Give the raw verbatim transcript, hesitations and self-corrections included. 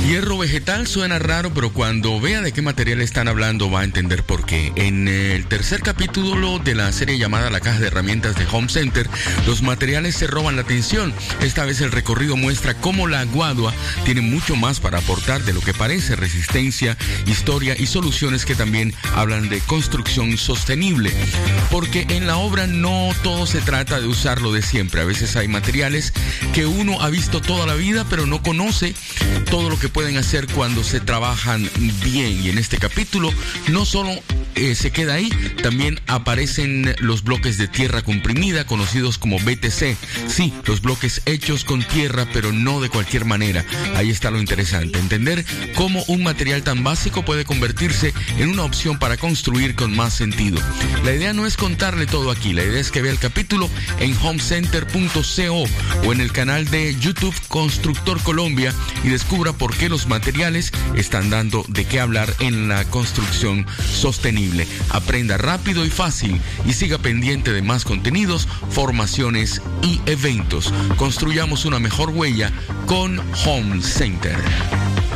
Hierro vegetal suena raro, pero cuando vea de qué material están hablando va a entender por qué. En el tercer capítulo de la serie llamada La Caja de Herramientas de Home Center, los materiales se roban la atención. Esta vez el recorrido muestra cómo la guadua tiene mucho más para aportar de lo que parece: resistencia, historia y soluciones que también hablan de construcción sostenible. Porque en la obra no todo se trata de usar lo de siempre. A veces hay materiales que uno ha visto toda la vida, pero no conoce todo lo que pueden hacer cuando se trabajan bien. Y en este capítulo no solo eh, se queda ahí, también aparecen los bloques de tierra comprimida, conocidos como B T C. Sí, los bloques hechos con tierra, pero no de cualquier manera. Ahí está lo interesante: entender cómo un material tan básico puede convertirse en una opción para construir con más sentido. La idea no es contarle todo aquí, la idea es que vea el capítulo en homecenter punto co o en el canal de YouTube Constructor Colombia y descubra por qué los materiales están dando de qué hablar en la construcción sostenible. Aprenda rápido y fácil y siga pendiente de más contenidos, formaciones y eventos. Construyamos una mejor huella con Home Center.